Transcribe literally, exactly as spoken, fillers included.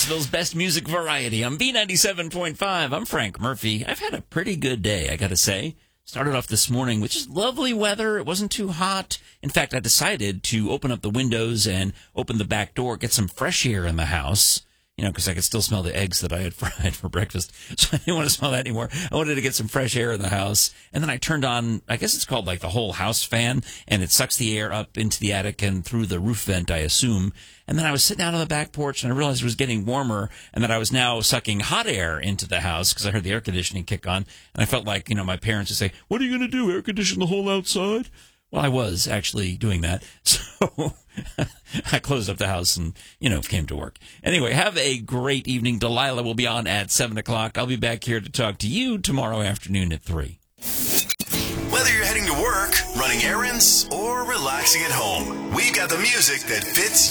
Nashville's best music variety on B ninety-seven point five. I'm Frank Murphy. I've had a pretty good day, I got to say. Started off this morning with just lovely weather. It wasn't too hot. In fact, I decided to open up the windows and open the back door, get some fresh air in the house. You know, because I could still smell the eggs that I had fried for breakfast. So I didn't want to smell that anymore. I wanted to get some fresh air in the house. And then I turned on, I guess it's called like the whole house fan, and it sucks the air up into the attic and through the roof vent, I assume. And then I was sitting out on the back porch, and I realized it was getting warmer, and that I was now sucking hot air into the house because I heard the air conditioning kick on. And I felt like, you know, my parents would say, "What are you going to do, air condition the whole outside?" Well, I was actually doing that. So I closed up the house and, you know, came to work. Anyway, have a great evening. Delilah will be on at seven o'clock. I'll be back here to talk to you tomorrow afternoon at three. Whether you're heading to work, running errands, or relaxing at home, we've got the music that fits